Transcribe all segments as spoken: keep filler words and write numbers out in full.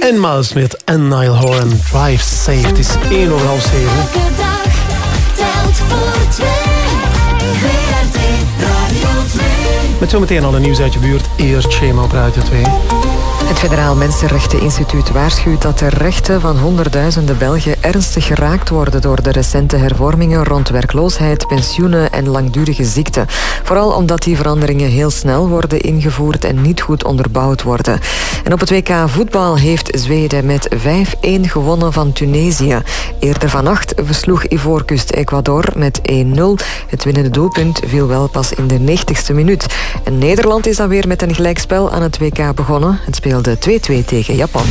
En Miles Smith en Niall Horan. Drive safe. Het is één over half zeven. Elke dag telt voor twee. V R T Radio twee. Met zometeen al een nieuws uit je buurt. Eerst Shema op Radio twee. Het Federaal Mensenrechteninstituut waarschuwt dat de rechten van honderdduizenden Belgen ernstig geraakt worden door de recente hervormingen rond werkloosheid, pensioenen en langdurige ziekte. Vooral omdat die veranderingen heel snel worden ingevoerd en niet goed onderbouwd worden. En op het W K voetbal heeft Zweden met vijf-één gewonnen van Tunesië. Eerder vannacht versloeg Ivoorkust Ecuador met één nul. Het winnende doelpunt viel wel pas in de negentigste minuut. En Nederland is dan weer met een gelijkspel aan het W K begonnen. Het speelde twee-twee tegen Japan.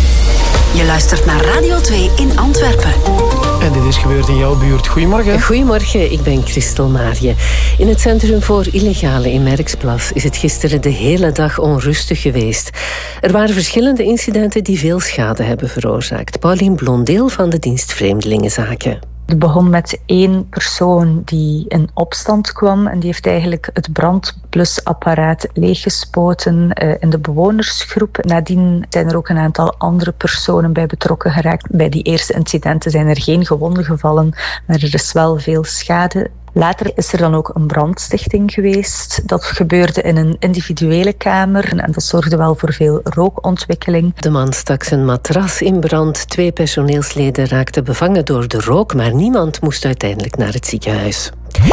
Je luistert naar Radio twee in Antwerpen. En dit is gebeurd in jouw buurt. Goedemorgen. Goedemorgen, ik ben Christel Maarje. In het Centrum voor Illegale in Merksplas is het gisteren de hele dag onrustig geweest. Er waren verschillende incidenten die veel schade hebben veroorzaakt. Pauline Blondeel van de dienst Vreemdelingenzaken. Het begon met één persoon die in opstand kwam en die heeft eigenlijk het brandblusapparaat leeggespoten uh, in de bewonersgroep. Nadien zijn er ook een aantal andere personen bij betrokken geraakt. Bij die eerste incidenten zijn er geen gewonden gevallen, maar er is wel veel schade. Later is er dan ook een brandstichting geweest. Dat gebeurde in een individuele kamer en dat zorgde wel voor veel rookontwikkeling. De man stak zijn matras in brand. Twee personeelsleden raakten bevangen door de rook, maar niemand moest uiteindelijk naar het ziekenhuis.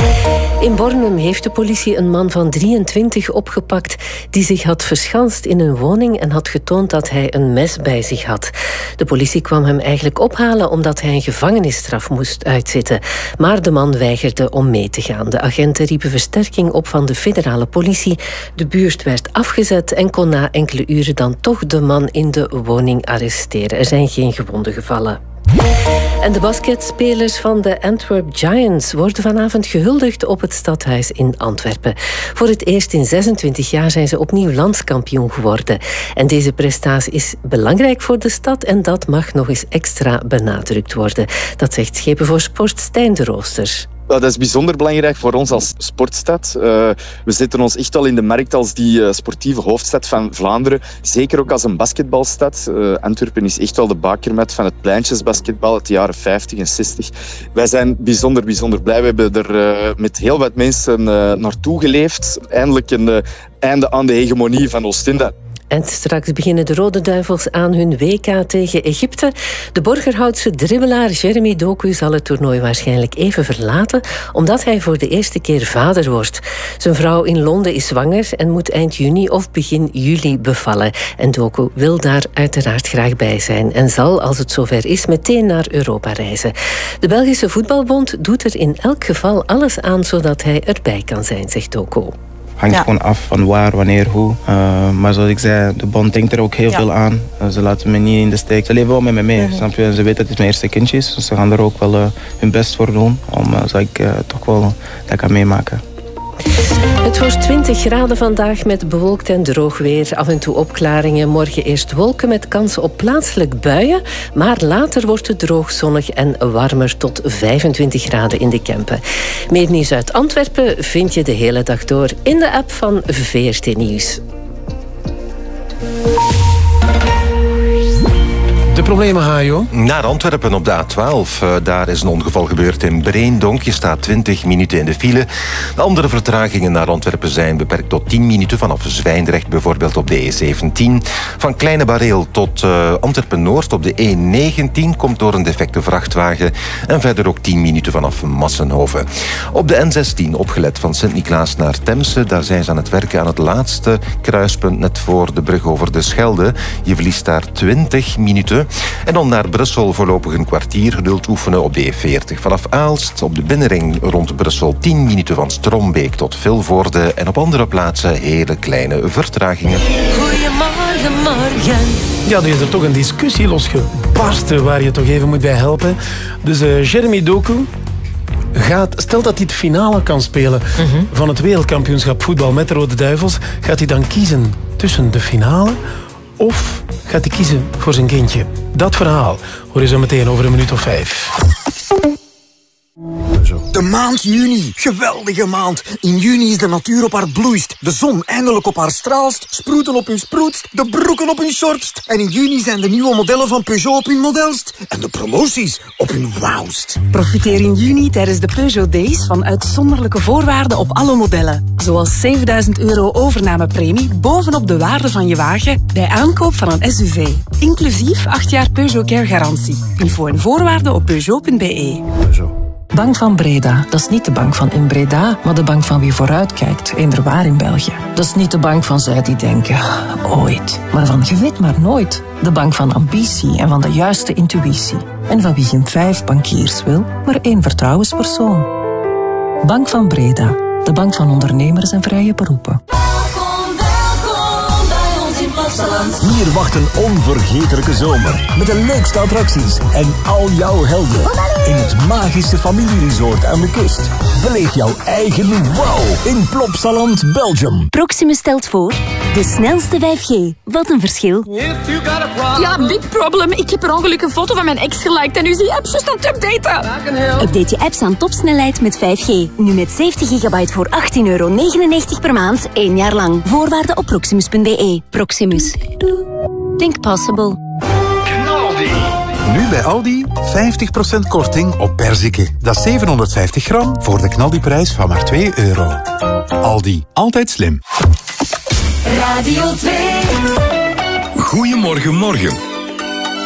In Bornem heeft de politie een man van drieëntwintig opgepakt die zich had verschanst in een woning en had getoond dat hij een mes bij zich had. De politie kwam hem eigenlijk ophalen omdat hij een gevangenisstraf moest uitzitten. Maar de man weigerde om mee te gaan. De agenten riepen versterking op van de federale politie. De buurt werd afgezet en kon na enkele uren dan toch de man in de woning arresteren. Er zijn geen gewonden gevallen. En de basketspelers van de Antwerp Giants worden vanavond gehuldigd op het stadhuis in Antwerpen. Voor het eerst in zesentwintig jaar zijn ze opnieuw landskampioen geworden. En deze prestatie is belangrijk voor de stad en dat mag nog eens extra benadrukt worden. Dat zegt Schepen voor Sport Stijn de Rooster. Dat is bijzonder belangrijk voor ons als sportstad. Uh, we zetten ons echt al in de markt als die uh, sportieve hoofdstad van Vlaanderen. Zeker ook als een basketbalstad. Uh, Antwerpen is echt wel de bakermat van het pleintjesbasketbal uit de jaren vijftig en zestig. Wij zijn bijzonder, bijzonder blij. We hebben er uh, met heel wat mensen uh, naartoe geleefd. Eindelijk een uh, einde aan de hegemonie van Oostende. En straks beginnen de Rode Duivels aan hun W K tegen Egypte. De Borgerhoutse dribbelaar Jeremy Doku zal het toernooi waarschijnlijk even verlaten, omdat hij voor de eerste keer vader wordt. Zijn vrouw in Londen is zwanger en moet eind juni of begin juli bevallen. En Doku wil daar uiteraard graag bij zijn en zal, als het zover is, meteen naar Europa reizen. De Belgische Voetbalbond doet er in elk geval alles aan zodat hij erbij kan zijn, zegt Doku. Hangt ja. gewoon af van waar, wanneer, hoe. Uh, maar zoals ik zei, de bond denkt er ook heel ja. veel aan. Uh, ze laten me niet in de steek. Ze leven wel met me mee, mm-hmm. snap je? Ze weten dat het mijn eerste kindje is. Dus ze gaan er ook wel uh, hun best voor doen. Om uh, zodat ik uh, toch wel dat kan meemaken. Het wordt twintig graden vandaag met bewolkt en droog weer. Af en toe opklaringen. Morgen eerst wolken met kans op plaatselijk buien. Maar later wordt het droog, zonnig en warmer tot vijfentwintig graden in de Kempen. Meer nieuws uit Antwerpen vind je de hele dag door in de app van V R T Nieuws. De problemen, Hajo? Naar Antwerpen op de A twaalf. Uh, daar is een ongeval gebeurd in Breendonk. Je staat twintig minuten in de file. De andere vertragingen naar Antwerpen zijn beperkt tot tien minuten. Vanaf Zwijndrecht bijvoorbeeld op de E zeventien. Van Kleine Bareel tot uh, Antwerpen-Noord op de E negentien komt door een defecte vrachtwagen. En verder ook tien minuten vanaf Massenhoven. Op de N zestien opgelet van Sint-Niklaas naar Temse. Daar zijn ze aan het werken aan het laatste kruispunt net voor de brug over de Schelde. Je verliest daar twintig minuten. En dan naar Brussel voorlopig een kwartier geduld oefenen op de E veertig. Vanaf Aalst op de binnenring rond Brussel tien minuten van Strombeek tot Vilvoorde. En op andere plaatsen hele kleine vertragingen. Goedemorgen, morgen. Ja, er is er toch een discussie losgebarsten waar je toch even moet bij helpen. Dus uh, Jeremy Doku gaat, stel dat hij het finale kan spelen mm-hmm. van het wereldkampioenschap voetbal met de Rode Duivels, gaat hij dan kiezen tussen de finale of gaat hij kiezen voor zijn kindje? Dat verhaal hoor je zo meteen over een minuut of vijf. Zo. De maand juni. Geweldige maand. In juni is de natuur op haar bloeist. De zon eindelijk op haar straalst. Sproeten op hun sproetst. De broeken op hun shortst. En in juni zijn de nieuwe modellen van Peugeot op hun modelst. En de promoties op hun wauwst. Profiteer in juni tijdens de Peugeot Days van uitzonderlijke voorwaarden op alle modellen. Zoals zevenduizend euro overnamepremie bovenop de waarde van je wagen bij aankoop van een S U V. Inclusief acht jaar Peugeot Care garantie. Info en voorwaarden op peugeot punt b e. Bank van Breda, dat is niet de bank van in Breda, maar de bank van wie vooruitkijkt, eender waar in België. Dat is niet de bank van zij die denken, ooit, maar van je weet maar nooit. De bank van ambitie en van de juiste intuïtie. En van wie geen vijf bankiers wil, maar één vertrouwenspersoon. Bank van Breda, de bank van ondernemers en vrije beroepen. Hier wacht een onvergetelijke zomer. Met de leukste attracties en al jouw helden. In het magische familieresort aan de kust. Beleef jouw eigen wow in Plopsaland, Belgium. Proximus stelt voor de snelste vijf G. Wat een verschil. Ja, big problem. Ik heb per ongeluk een foto van mijn ex geliked en nu zie je app juist aan het updaten. Update je apps aan topsnelheid met vijf G. Nu met zeventig gigabyte voor achttien euro negenennegentig per maand, één jaar lang. Voorwaarden op proximus punt b e. Proximus. Think possible. Knaldi. Nu bij Aldi vijftig procent korting op perziken. Dat is zevenhonderdvijftig gram voor de knaldiprijs van maar twee euro. Aldi, altijd slim. Radio twee. Goedemorgen, morgen.